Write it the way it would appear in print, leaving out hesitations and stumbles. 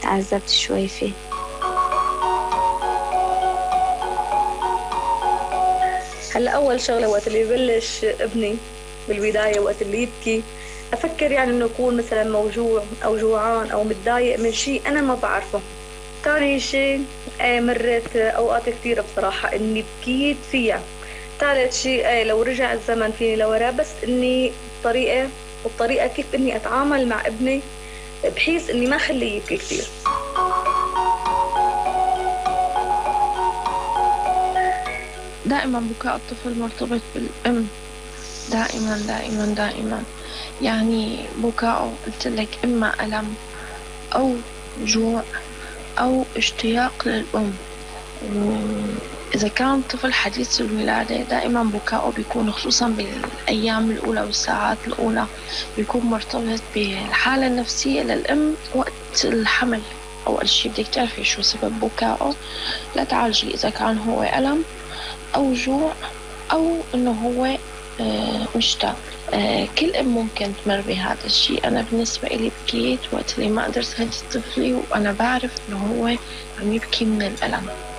تعذبت شوي فيه. هلا اول شغله وقت اللي يبلش ابني بالبدايه، وقت اللي يبكي، افكر يعني انه يكون مثلا موجوع او جوعان او متضايق من شيء انا ما بعرفه. ثاني شيء، مريت اوقات كثيره بصراحه اني بكيت فيها. ثالث شيء، لو رجع الزمن فيني لورا، بس اني طريقه والطريقه كيف اني اتعامل مع ابني بحيث اني ما اخليه يبكي كثير. دائما بكاء الطفل مرتبط بالأم، دائما دائما دائما. يعني بكاءه قلت لك إما ألم أو جوع أو اشتياق للأم. إذا كان طفل حديث الولادة دائما بكاؤه بيكون خصوصا بالأيام الأولى والساعات الأولى بيكون مرتبط بالحالة النفسية للأم وقت الحمل. أول شي بدك تعرفي شو سبب بكاؤه لتعالجي، إذا كان هو ألم أو جوع أو إنه هو مشتاق. كل أم ممكن تمر بهذا الشيء. أنا بالنسبة إلي بكيت وقت اللي ما قدرت أهدي طفلي وأنا بعرف إنه هو عم يبكي من الألم.